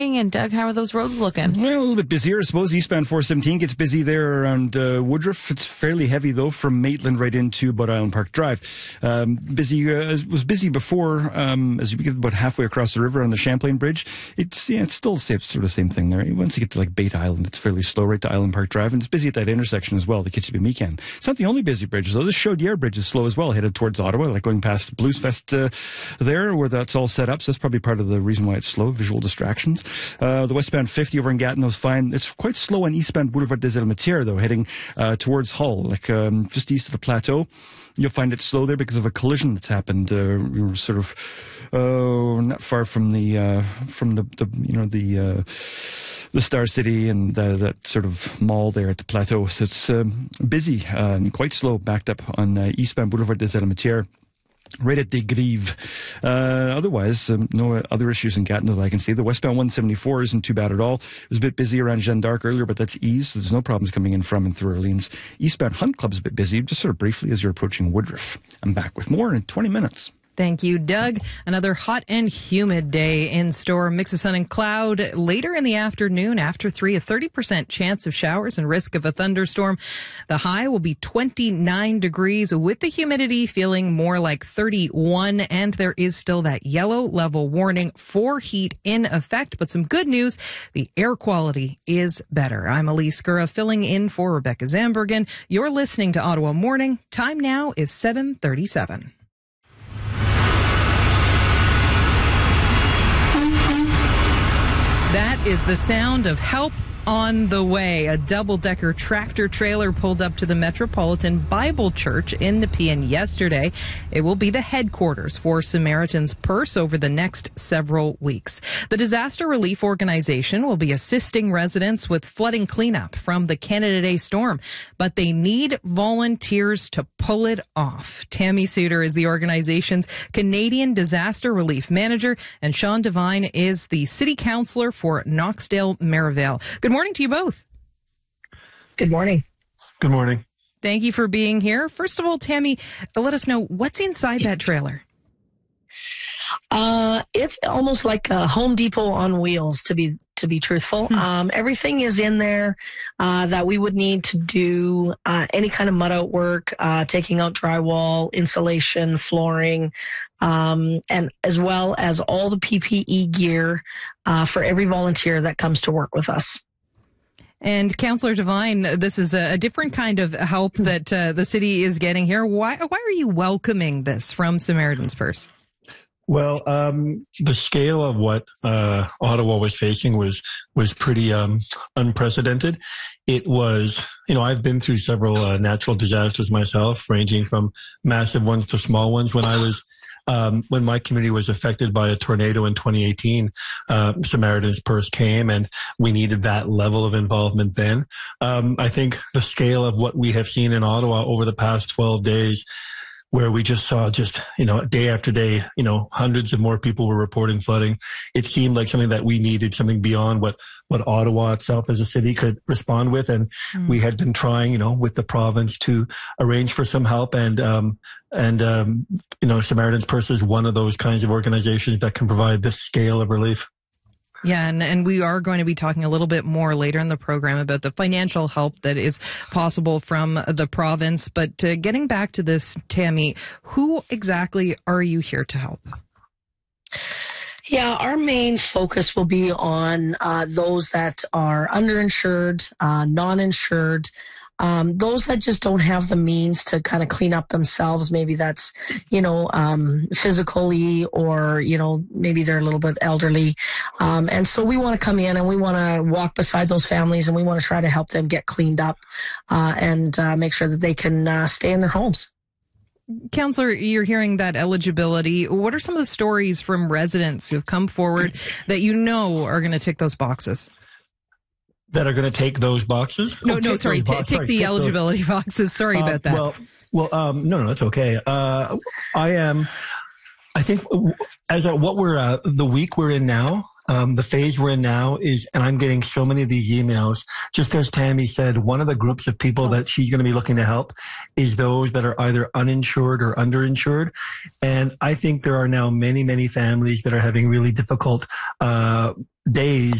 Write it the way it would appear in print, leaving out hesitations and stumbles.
And Doug, how are those roads looking? Well, a little bit busier, I suppose. Eastbound 417 gets busy there around Woodruff. It's fairly heavy, though, from Maitland right into about Island Park Drive. Was busy before, as you get about halfway across the river on the Champlain Bridge. It's still sort of the same thing there. Once you get to like Bait Island, it's fairly slow right to Island Park Drive, and it's busy at that intersection as well, the Kitcheby-Meekan. It's not the only busy bridge, though. This Chaudière Bridge is slow as well, headed towards Ottawa, like going past Blues Fest there, where that's all set up. So that's probably part of the reason why it's slow, visual distractions. The westbound 50 over in Gatineau's fine. It's quite slow on eastbound Boulevard des Elmetières, though, heading towards Hull, like just east of the plateau. You'll find it slow there because of a collision that's happened. Sort of not far from the Star City and that sort of mall there at the plateau. So it's busy and quite slow, backed up on eastbound Boulevard des Elmetières. Right at Des Grives. Otherwise, no other issues in Gatineau that I can see. The westbound 174 isn't too bad at all. It was a bit busy around Jeanne d'Arc earlier, but that's eased. So there's no problems coming in from and through Orleans. Eastbound Hunt Club's a bit busy, just sort of briefly as you're approaching Woodruff. I'm back with more in 20 minutes. Thank you, Doug. Another hot and humid day in store. Mix of sun and cloud later in the afternoon. After 3, a 30% chance of showers and risk of a thunderstorm. The high will be 29 degrees with the humidity feeling more like 31. And there is still that yellow level warning for heat in effect. But some good news, the air quality is better. I'm Elise Gura filling in for Rebecca Zambergen. You're listening to Ottawa Morning. Time now is 7:37. That is the sound of help on the way. A double-decker tractor trailer pulled up to the Metropolitan Bible Church in Nepean yesterday. It will be the headquarters for Samaritan's Purse over the next several weeks. The disaster relief organization will be assisting residents with flooding cleanup from the Canada Day storm, but they need volunteers to pull it off. Tammy Suter is the organization's Canadian Disaster Relief Manager, and Sean Devine is the City Councillor for Knoxdale-Merivale. Good morning to you both. Good morning. Good morning. Thank you for being here. First of all, Tammy, let us know what's inside that trailer. It's almost like a Home Depot on wheels, to be truthful. Everything is in there that we would need to do any kind of mud out work, taking out drywall, insulation, flooring, and as well as all the PPE gear for every volunteer that comes to work with us. And Councillor Devine, this is a different kind of help that the city is getting here. Why are you welcoming this from Samaritan's Purse? Well, the scale of what Ottawa was facing was pretty unprecedented. It was, I've been through several natural disasters myself, ranging from massive ones to small ones. When my community was affected by a tornado in 2018, Samaritan's Purse came, and we needed that level of involvement then. I think the scale of what we have seen in Ottawa over the past 12 days, where we just saw day after day, hundreds of more people were reporting flooding. It seemed like something that we needed, something beyond what Ottawa itself as a city could respond with. And we had been trying, with the province to arrange for some help. And Samaritan's Purse is one of those kinds of organizations that can provide this scale of relief. Yeah, and we are going to be talking a little bit more later in the program about the financial help that is possible from the province. But getting back to this, Tammy, who exactly are you here to help? Yeah, our main focus will be on those that are underinsured, non-insured, those that just don't have the means to kind of clean up themselves. Maybe that's, physically, or, maybe they're a little bit elderly. And so we want to come in and we want to walk beside those families, and we want to try to help them get cleaned up and make sure that they can stay in their homes. Councillor, you're hearing that eligibility. What are some of the stories from residents who have come forward that are going to tick those boxes? That are going to take those boxes? Tick the eligibility boxes. Sorry about that. No, that's okay. I think as what we're the week we're in now, The phase we're in now is, and I'm getting so many of these emails, just as Tammy said, one of the groups of people that she's going to be looking to help is those that are either uninsured or underinsured. And I think there are now many, many families that are having really difficult days